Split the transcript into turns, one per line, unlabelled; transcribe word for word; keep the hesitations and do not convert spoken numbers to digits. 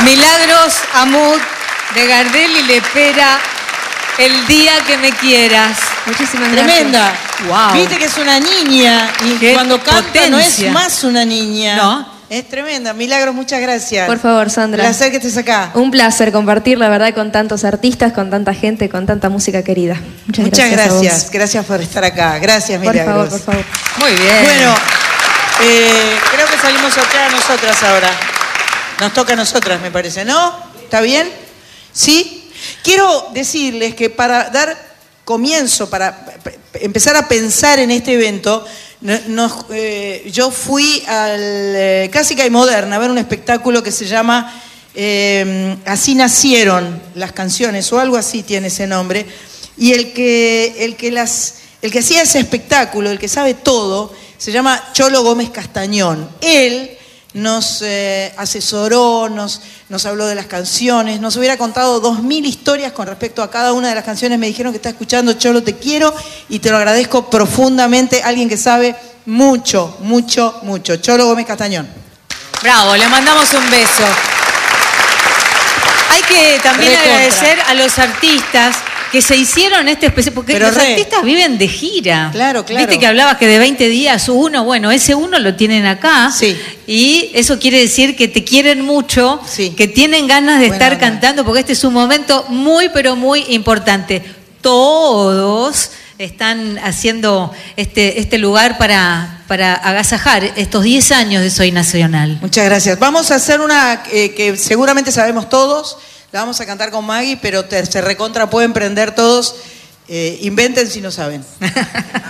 Milagros Amud de Gardel y Lepera, El día que me quieras.
Muchísimas gracias.
Tremenda.
Wow.
Viste que es una niña y
Qué
cuando canta
potencia.
no es más una niña.
No.
Es tremenda. Milagros, muchas gracias.
Por favor, Sandra.
Un placer que estés acá.
Un placer compartir, la verdad, con tantos artistas, con tanta gente, con tanta música querida. Muchas,
Muchas
gracias.
gracias.
a
Gracias por estar acá. Gracias,
vos. Por
Milagros.
favor, por favor.
Muy bien.
Bueno, eh, creo que salimos acá a nosotras ahora. Nos toca a nosotras, me parece, ¿no? ¿Está bien? ¿Sí? Quiero decirles que para dar comienzo, para empezar a pensar en este evento, nos, eh, yo fui al eh, Clásica y Moderna a ver un espectáculo que se llama eh, Así nacieron las canciones, o algo así tiene ese nombre, y el que, el que, las, el que hacía ese espectáculo, el que sabe todo, se llama Cholo Gómez Castañón. Él nos eh, asesoró, nos, nos habló de las canciones, nos hubiera contado dos mil historias con respecto a cada una de las canciones. Me dijeron que está escuchando Cholo, te quiero y te lo agradezco profundamente. Alguien que sabe mucho, mucho, mucho. Cholo Gómez Castañón.
Bravo, le mandamos un beso. Hay que también
Recontra.
agradecer a los artistas que se hicieron este especial, porque
Pero
los
re.
artistas viven de gira.
Claro, claro.
Viste que hablabas que de veinte días uno, bueno, ese uno lo tienen acá.
Sí.
Y eso quiere decir que te quieren mucho,
Sí.
que tienen ganas de
Buena
estar
onda.
cantando, porque este es un momento muy, pero muy importante. Todos están haciendo este, este lugar para, para agasajar estos diez años de Soy Nacional.
Muchas gracias. Vamos a hacer una eh, que seguramente sabemos todos. La vamos a cantar con Maggie, pero te, se recontra pueden prender todos. Eh, inventen si no saben.